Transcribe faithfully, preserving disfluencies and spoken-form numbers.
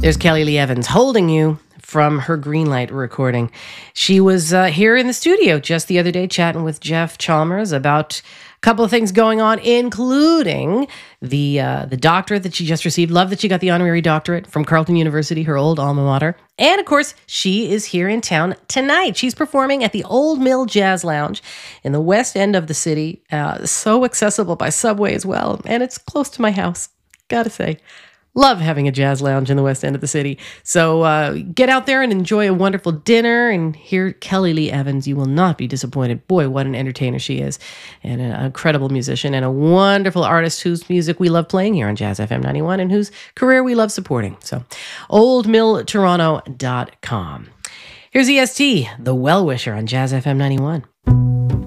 There's Kelly Lee Evans, Holding You, from her Greenlight recording. She was uh, here in the studio just the other day chatting with Jeff Chalmers about a couple of things going on, including the uh, the doctorate that she just received. Love that she got the honorary doctorate from Carleton University, her old alma mater. And of course, she is here in town tonight. She's performing at the Old Mill Jazz Lounge in the west end of the city. Uh, so accessible by subway as well. And it's close to my house, gotta say. Love having a jazz lounge in the west end of the city. So uh, get out there and enjoy a wonderful dinner and hear Kelly Lee Evans. You will not be disappointed. Boy, what an entertainer she is. And an incredible musician and a wonderful artist whose music we love playing here on Jazz F M ninety-one and whose career we love supporting. So old mill toronto dot com. Here's E S T, The Well Wisher on Jazz F M ninety-one.